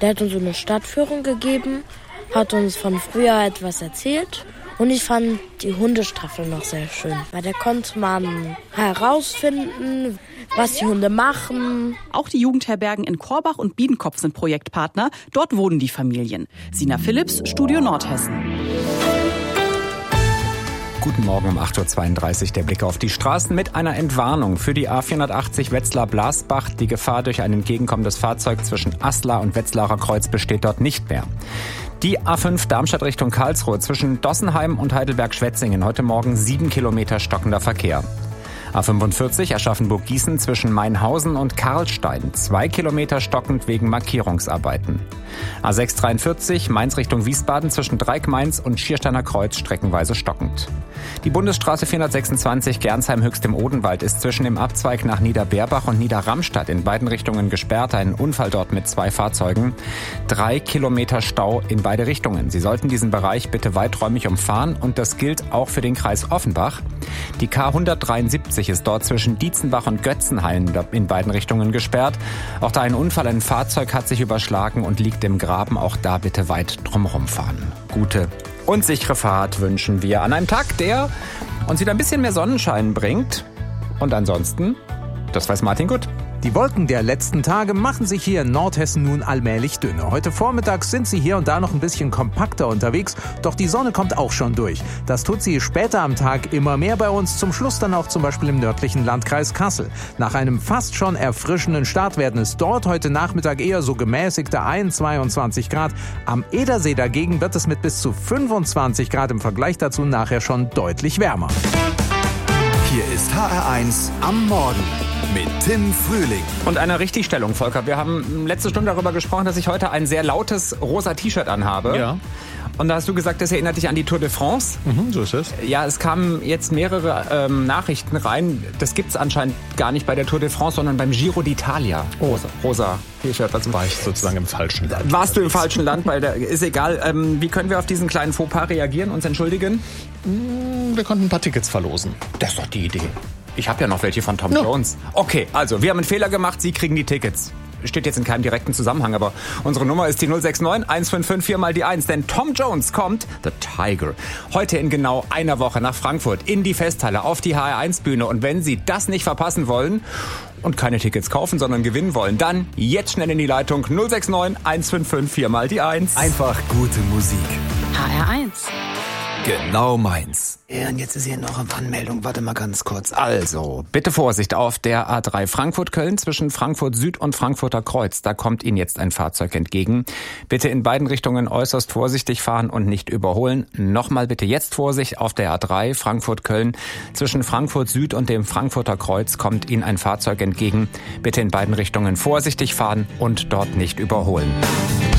Der hat uns so eine Stadtführung gegeben, hat uns von früher etwas erzählt. Und ich fand die Hundestaffel noch sehr schön, weil da konnte man herausfinden, was die Hunde machen. Auch die Jugendherbergen in Korbach und Biedenkopf sind Projektpartner. Dort wohnen die Familien. Sina Philipps, Studio Nordhessen. Guten Morgen um 8.32 Uhr. Der Blick auf die Straßen mit einer Entwarnung für die A480 Wetzlar-Blasbach. Die Gefahr durch ein entgegenkommendes Fahrzeug zwischen Aslar und Wetzlarer Kreuz besteht dort nicht mehr. Die A5 Darmstadt Richtung Karlsruhe zwischen Dossenheim und Heidelberg-Schwetzingen. Heute Morgen 7 Kilometer stockender Verkehr. A45 Aschaffenburg-Gießen zwischen Mainhausen und Karlstein. 2 Kilometer stockend wegen Markierungsarbeiten. A643 Mainz Richtung Wiesbaden zwischen Dreieck-Mainz und Schiersteiner Kreuz streckenweise stockend. Die Bundesstraße 426 Gernsheim-Höchst im Odenwald ist zwischen dem Abzweig nach Niederberbach und Niederramstadt in beiden Richtungen gesperrt. Ein Unfall dort mit 2 Fahrzeugen. 3 Kilometer Stau in beide Richtungen. Sie sollten diesen Bereich bitte weiträumig umfahren und das gilt auch für den Kreis Offenbach. Die K173 ist dort zwischen Dietzenbach und Götzenhain in beiden Richtungen gesperrt. Auch da ein Unfall, ein Fahrzeug hat sich überschlagen und liegt im Graben. Auch da bitte weit drumherum fahren. Gute und sichere Fahrt wünschen wir an einem Tag, der uns wieder ein bisschen mehr Sonnenschein bringt. Und ansonsten, das weiß Martin gut. Die Wolken der letzten Tage machen sich hier in Nordhessen nun allmählich dünner. Heute Vormittag sind sie hier und da noch ein bisschen kompakter unterwegs, doch die Sonne kommt auch schon durch. Das tut sie später am Tag immer mehr bei uns, zum Schluss dann auch zum Beispiel im nördlichen Landkreis Kassel. Nach einem fast schon erfrischenden Start werden es dort heute Nachmittag eher so gemäßigte 22 Grad. Am Edersee dagegen wird es mit bis zu 25 Grad im Vergleich dazu nachher schon deutlich wärmer. Hier ist HR1 am Morgen mit Tim Frühling. Und einer Richtigstellung, Volker. Wir haben letzte Stunde darüber gesprochen, dass ich heute ein sehr lautes rosa T-Shirt anhabe. Ja. Und da hast du gesagt, das erinnert dich an die Tour de France. So ist es. Ja, es kamen jetzt mehrere Nachrichten rein. Das gibt's anscheinend gar nicht bei der Tour de France, sondern beim Giro d'Italia. Rosa T-Shirt. Also war ich sozusagen im falschen Land. Warst du im falschen Land? Weil ist egal. Wie können wir auf diesen kleinen Fauxpas reagieren, uns entschuldigen? Wir konnten ein paar Tickets verlosen. Das ist doch die Idee. Ich habe ja noch welche von Tom Jones. Okay, also wir haben einen Fehler gemacht, Sie kriegen die Tickets. Steht jetzt in keinem direkten Zusammenhang, aber unsere Nummer ist die 069 155 4 mal die 1. Denn Tom Jones kommt, The Tiger, heute in genau einer Woche nach Frankfurt in die Festhalle auf die HR1-Bühne. Und wenn Sie das nicht verpassen wollen und keine Tickets kaufen, sondern gewinnen wollen, dann jetzt schnell in die Leitung 069 155 4 mal die 1. Einfach gute Musik. HR1. Genau meins. Ja, und jetzt ist hier noch eine Anmeldung. Warte mal ganz kurz. Also, bitte Vorsicht auf der A3 Frankfurt-Köln zwischen Frankfurt Süd und Frankfurter Kreuz. Da kommt Ihnen jetzt ein Fahrzeug entgegen. Bitte in beiden Richtungen äußerst vorsichtig fahren und nicht überholen. Nochmal bitte jetzt Vorsicht auf der A3 Frankfurt-Köln zwischen Frankfurt Süd und dem Frankfurter Kreuz kommt Ihnen ein Fahrzeug entgegen. Bitte in beiden Richtungen vorsichtig fahren und dort nicht überholen.